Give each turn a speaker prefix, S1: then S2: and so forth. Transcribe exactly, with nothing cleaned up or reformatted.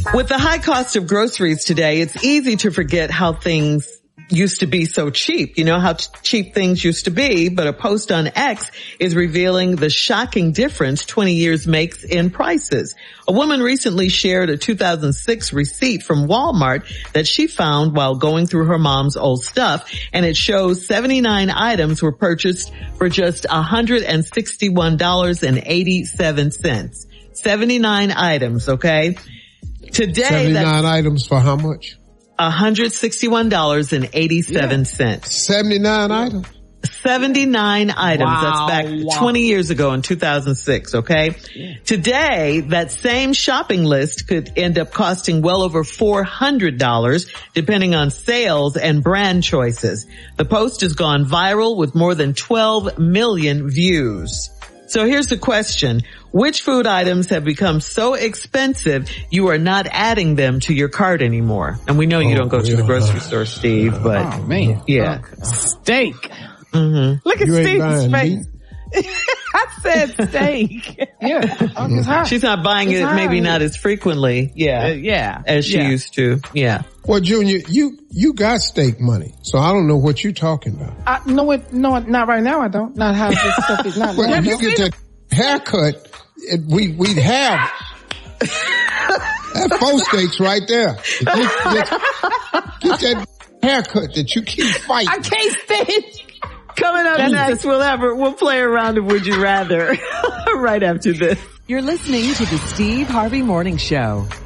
S1: With the high cost of groceries today, it's easy to forget how things used to be so cheap. You know how t- cheap things used to be, but a post on X is revealing the shocking difference twenty years makes in prices. A woman recently shared a two thousand six receipt from Walmart that she found while going through her mom's old stuff, and it shows seventy-nine items were purchased for just one hundred sixty-one dollars and eighty-seven cents. seventy-nine items, okay? Today,
S2: seventy-nine items for how much?
S1: one hundred sixty-one dollars and eighty-seven cents.
S2: Yeah. seventy-nine items?
S1: seventy-nine items.
S3: Wow,
S1: That's back
S3: wow.
S1: twenty years ago in two thousand six, okay?
S3: Yeah.
S1: Today, that same shopping list could end up costing well over four hundred dollars, depending on sales and brand choices. The post has gone viral with more than twelve million views. So here's the question. Which food items have become so expensive you are not adding them to your cart anymore? And we know you
S2: Oh,
S1: don't go to
S2: yeah.
S1: the grocery store, Steve, but
S3: Oh, man.
S1: yeah.
S3: Steak.
S1: Mm-hmm.
S3: Look at
S2: You ain't
S3: Steve's
S2: buying
S3: face. I said steak. Yeah. Oh, it's hot.
S1: She's not buying
S3: It's
S1: it,
S3: hot.
S1: maybe not as frequently, yeah,
S3: Uh, yeah.
S1: as she
S3: yeah.
S1: used to. Yeah.
S2: Well, Junior, you, you got steak money, so I don't know what you're talking about.
S3: I, no, it, no, not right now. I don't. Not how this stuff is. Not
S2: Well,
S3: right
S2: if
S3: now.
S2: you get that haircut, it, we, we'd have that four steaks right there. If you get, get that haircut that you keep fighting.
S3: I can't stand.
S1: Coming up next, we'll have a, we'll play a round of Would You Rather right after this.
S4: You're listening to the Steve Harvey Morning Show.